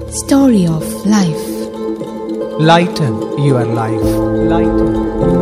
Story of Life. Lighten your life. Lighten.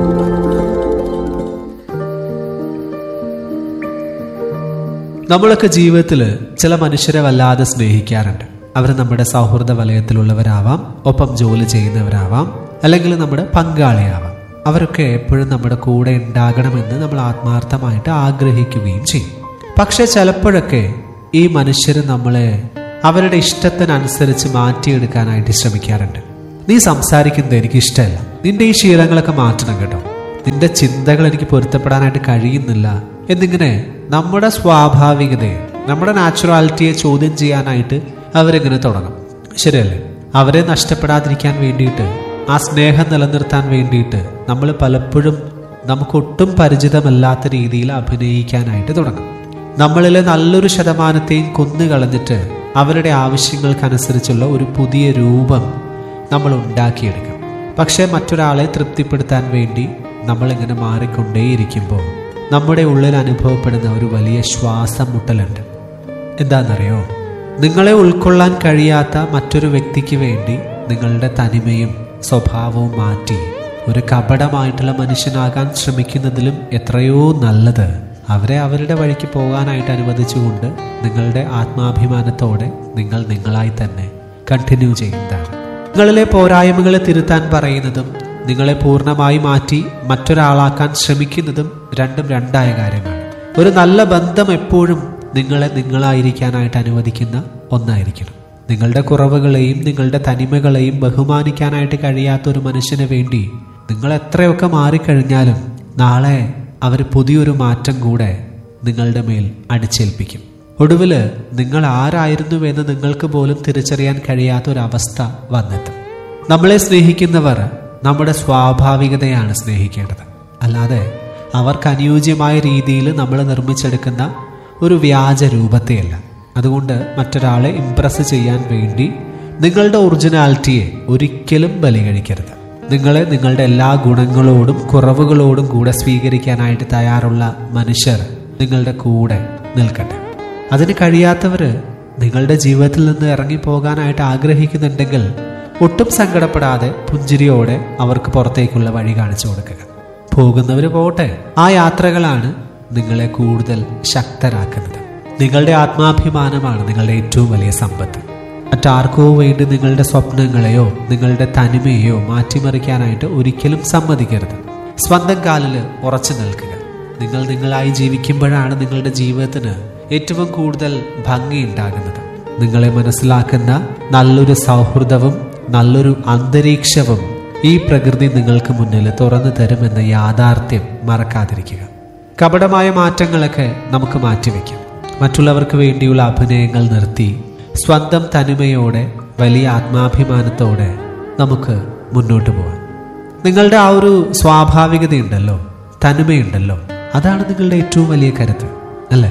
നമ്മളൊക്കെ ജീവിതത്തിൽ ചില മനുഷ്യരെ വല്ലാതെ സ്നേഹിക്കാറുണ്ട്. അവർ നമ്മുടെ സൗഹൃദ വലയത്തിലുള്ളവരാവാം, ഒപ്പം ജോലി ചെയ്യുന്നവരാവാം, അല്ലെങ്കിൽ നമ്മുടെ പങ്കാളിയാവാം. അവരൊക്കെ എപ്പോഴും നമ്മുടെ കൂടെ ഉണ്ടാകണമെന്ന് നമ്മൾ ആത്മാർത്ഥമായിട്ട് ആഗ്രഹിക്കുകയും ചെയ്യും. പക്ഷെ ചിലപ്പോഴൊക്കെ ഈ മനുഷ്യർ നമ്മളെ അവരുടെ ഇഷ്ടത്തിനനുസരിച്ച് മാറ്റിയെടുക്കാനായിട്ട് ശ്രമിക്കാറുണ്ട്. നീ സംസാരിക്കുന്നത് എനിക്ക് ഇഷ്ടമല്ല, നിന്റെ ഈ ശീലങ്ങളൊക്കെ മാറ്റണം കേട്ടോ, നിന്റെ ചിന്തകൾ എനിക്ക് പൊരുത്തപ്പെടാനായിട്ട് കഴിയുന്നില്ല എന്നിങ്ങനെ നമ്മുടെ സ്വാഭാവികതയെ, നമ്മുടെ നാച്ചുറാലിറ്റിയെ ചോദ്യം ചെയ്യാനായിട്ട് അവരിങ്ങനെ തുടങ്ങും. ശരിയല്ലേ? അവരെ നഷ്ടപ്പെടാതിരിക്കാൻ വേണ്ടിയിട്ട്, ആ സ്നേഹം നിലനിർത്താൻ വേണ്ടിയിട്ട് നമ്മൾ പലപ്പോഴും നമുക്കൊട്ടും പരിചിതമല്ലാത്ത രീതിയിൽ അഭിനയിക്കാനായിട്ട് തുടങ്ങും. നമ്മളിലെ നല്ലൊരു ശതമാനത്തെയും കൊന്നുകളഞ്ഞിട്ട് അവരുടെ ആവശ്യങ്ങൾക്കനുസരിച്ചുള്ള ഒരു പുതിയ രൂപം നമ്മൾ ഉണ്ടാക്കിയെടുക്കും. പക്ഷേ മറ്റൊരാളെ തൃപ്തിപ്പെടുത്താൻ വേണ്ടി നമ്മളിങ്ങനെ മാറിക്കൊണ്ടേയിരിക്കുമ്പോൾ നമ്മുടെ ഉള്ളിൽ അനുഭവപ്പെടുന്ന ഒരു വലിയ ശ്വാസം മുട്ടലുണ്ട്. എന്താണെന്നറിയോ? നിങ്ങളെ ഉൾക്കൊള്ളാൻ കഴിയാത്ത മറ്റൊരു വ്യക്തിക്ക് വേണ്ടി നിങ്ങളുടെ തനിമയും സ്വഭാവവും മാറ്റി ഒരു കപടമായിട്ടുള്ള മനുഷ്യനാകാൻ ശ്രമിക്കുന്നതിലും എത്രയോ നല്ലത് അവരെ അവരുടെ വഴിക്ക് പോകാനായിട്ട് അനുവദിച്ചുകൊണ്ട് നിങ്ങളുടെ ആത്മാഭിമാനത്തോടെ നിങ്ങൾ നിങ്ങളായി തന്നെ കണ്ടിന്യൂ ചെയ്യുന്നതാണ്. നിങ്ങളിലെ പോരായ്മകളെ തിരുത്താൻ പറയുന്നതും നിങ്ങളെ പൂർണ്ണമായി മാറ്റി മറ്റൊരാളാക്കാൻ ശ്രമിക്കുന്നതും രണ്ടായ കാര്യമാണ്. ഒരു നല്ല ബന്ധം എപ്പോഴും നിങ്ങളെ നിങ്ങളായിരിക്കാനായിട്ട് അനുവദിക്കുന്ന ഒന്നായിരിക്കണം. നിങ്ങളുടെ കുറവുകളെയും നിങ്ങളുടെ തനിമകളെയും ബഹുമാനിക്കാനായിട്ട് കഴിയാത്ത ഒരു മനുഷ്യന് വേണ്ടി നിങ്ങൾ എത്രയൊക്കെ മാറിക്കഴിഞ്ഞാലും നാളെ അവർ പുതിയൊരു മാറ്റം കൂടെ നിങ്ങളുടെ മേൽ അടിച്ചേൽപ്പിക്കും. ഒടുവിൽ നിങ്ങൾ ആരായിരുന്നുവെന്ന് നിങ്ങൾക്ക് പോലും തിരിച്ചറിയാൻ കഴിയാത്തൊരവസ്ഥ വന്നെത്തും. നമ്മളെ സ്നേഹിക്കുന്നവർ നമ്മുടെ സ്വാഭാവികതയാണ് സ്നേഹിക്കേണ്ടത്, അല്ലാതെ അവർക്ക് അനുയോജ്യമായ രീതിയിൽ നമ്മൾ നിർമ്മിച്ചെടുക്കുന്ന ഒരു വ്യാജ രൂപത്തെയല്ല. അതുകൊണ്ട് മറ്റൊരാളെ ഇംപ്രസ് ചെയ്യാൻ വേണ്ടി നിങ്ങളുടെ ഒറിജിനാലിറ്റിയെ ഒരിക്കലും ബലി കഴിക്കരുത്. നിങ്ങളെ നിങ്ങളുടെ എല്ലാ ഗുണങ്ങളോടും കുറവുകളോടും കൂടെ സ്വീകരിക്കാനായിട്ട് തയ്യാറുള്ള മനുഷ്യർ നിങ്ങളുടെ കൂടെ നിൽക്കട്ടെ. അതിന് കഴിയാത്തവർ നിങ്ങളുടെ ജീവിതത്തിൽ നിന്ന് ഇറങ്ങിപ്പോകാനായിട്ട് ആഗ്രഹിക്കുന്നുണ്ടെങ്കിൽ ഒട്ടും സങ്കടപ്പെടാതെ പുഞ്ചിരിയോടെ അവർക്ക് പുറത്തേക്കുള്ള വഴി കാണിച്ചു കൊടുക്കുക. പോകുന്നവർ പോട്ടെ, ആ യാത്രകളാണ് നിങ്ങളെ കൂടുതൽ ശക്തരാക്കുന്നത്. നിങ്ങളുടെ ആത്മാഭിമാനമാണ് നിങ്ങളുടെ ഏറ്റവും വലിയ സമ്പത്ത്. മറ്റാർക്കോ വേണ്ടി നിങ്ങളുടെ സ്വപ്നങ്ങളെയോ നിങ്ങളുടെ തനിമയെയോ മാറ്റിമറിക്കാനായിട്ട് ഒരിക്കലും സമ്മതിക്കരുത്. സ്വന്തം കാലിൽ ഉറച്ചു നിൽക്കുക. നിങ്ങൾ നിങ്ങളായി ജീവിക്കുമ്പോഴാണ് നിങ്ങളുടെ ജീവിതത്തിന് ഏറ്റവും കൂടുതൽ ഭംഗിയുണ്ടാകുന്നത്. നിങ്ങളെ മനസ്സിലാക്കുന്ന നല്ലൊരു സൗഹൃദവും നല്ലൊരു അന്തരീക്ഷവും ഈ പ്രകൃതി നിങ്ങൾക്ക് മുന്നിൽ തുറന്നു തരുമെന്ന യാഥാർത്ഥ്യം മറക്കാതിരിക്കുക. കപടമായ മാറ്റങ്ങളൊക്കെ നമുക്ക് മാറ്റിവെക്കാം. മറ്റുള്ളവർക്ക് വേണ്ടിയുള്ള അഭിനയങ്ങൾ നിർത്തി സ്വന്തം തനിമയോടെ വലിയ ആത്മാഭിമാനത്തോടെ നമുക്ക് മുന്നോട്ട് പോകാം. നിങ്ങളുടെ ആ ഒരു സ്വാഭാവികതയുണ്ടല്ലോ, തനിമയുണ്ടല്ലോ, അതാണ് നിങ്ങളുടെ ഏറ്റവും വലിയ കരുത്ത്.